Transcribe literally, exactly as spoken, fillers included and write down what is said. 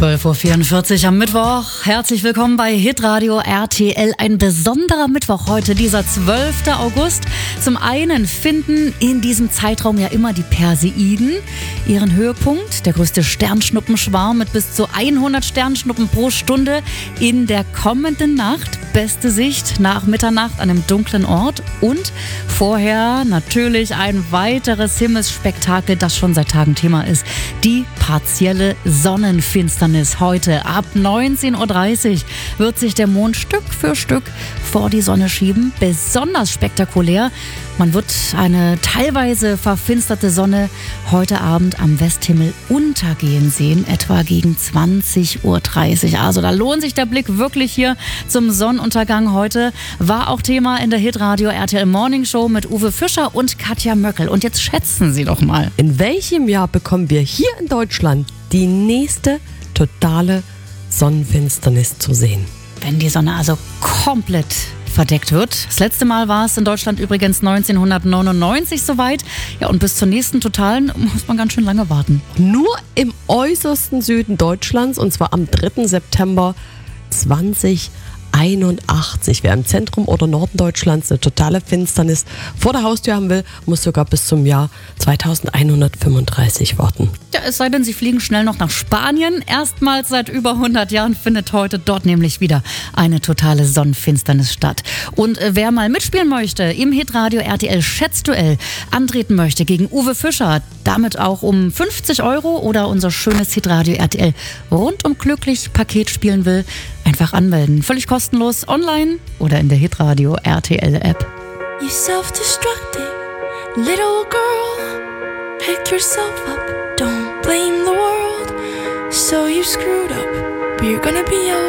zwölf Uhr vierundvierzig am Mittwoch. Herzlich willkommen bei Hitradio R T L. Ein besonderer Mittwoch heute, dieser zwölfter August. Zum einen finden in diesem Zeitraum ja immer die Perseiden ihren Höhepunkt. Der größte Sternschnuppenschwarm mit bis zu hundert Sternschnuppen pro Stunde in der kommenden Nacht. Beste Sicht nach Mitternacht an einem dunklen Ort. Und vorher natürlich ein weiteres Himmelsspektakel, das schon seit Tagen Thema ist. Die partielle Sonnenfinsternis. Heute ab neunzehn Uhr dreißig wird sich der Mond Stück für Stück vor die Sonne schieben. Besonders spektakulär. Man wird eine teilweise verfinsterte Sonne heute Abend am Westhimmel untergehen sehen, etwa gegen zwanzig Uhr dreißig. Also da lohnt sich der Blick wirklich hier zum Sonnenuntergang heute. War auch Thema in der Hitradio R T L Morning Show mit Uwe Fischer und Katja Möckel. Und jetzt schätzen Sie doch mal. In welchem Jahr bekommen wir hier in Deutschland die nächste totale Sonnenfinsternis zu sehen? Wenn die Sonne also komplett verdeckt wird. Das letzte Mal war es in Deutschland übrigens neunzehnhundertneunundneunzig soweit. Ja, und bis zur nächsten totalen muss man ganz schön lange warten. Nur im äußersten Süden Deutschlands, und zwar am dritten September zweitausendeinundachtzig. Wer im Zentrum oder Norden Deutschlands eine totale Finsternis vor der Haustür haben will, muss sogar bis zum Jahr zweitausendeinhundertfünfunddreißig warten. Ja, es sei denn, Sie fliegen schnell noch nach Spanien. Erstmals seit über hundert Jahren findet heute dort nämlich wieder eine totale Sonnenfinsternis statt. Und äh, wer mal mitspielen möchte im Hitradio R T L Schätzduell, antreten möchte gegen Uwe Fischer, damit auch um fünfzig Euro oder unser schönes Hitradio R T L rundum glücklich Paket spielen will, einfach anmelden. Völlig kostenlos online oder in der Hitradio R T L App. You self-destructed little girl, pick yourself up, don't blame the world. So you screwed up, but you're gonna be okay.